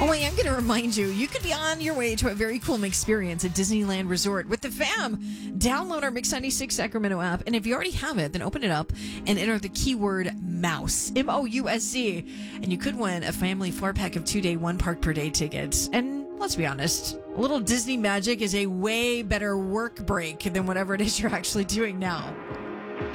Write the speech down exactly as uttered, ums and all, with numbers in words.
Oh, I am going to remind you, you could be on your way to a very cool experience at Disneyland Resort with the fam. Download our Mix ninety-six Sacramento app, and if you already have it, then open it up and enter the keyword MOUSE, M O U S C, and you could win a family four-pack of two-day, one-park-per-day tickets. And let's be honest, a little Disney magic is a way better work break than whatever it is you're actually doing now.